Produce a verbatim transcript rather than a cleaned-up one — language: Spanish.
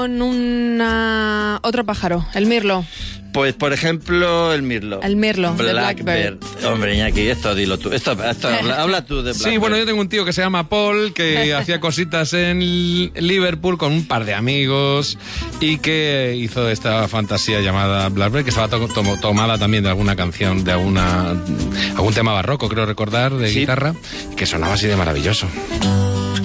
con una otro pájaro, el mirlo. Pues, por ejemplo, el mirlo. El mirlo, de Blackbird. Hombre, Iñaki, esto dilo tú. Esto, esto habla, habla tú de Blackbird. Sí, bueno, yo tengo un tío que se llama Paul, que hacía cositas en Liverpool con un par de amigos y que hizo esta fantasía llamada Blackbird, que estaba to to tomada también de alguna canción, de alguna algún tema barroco, creo recordar, de sí. guitarra, que sonaba así de maravilloso.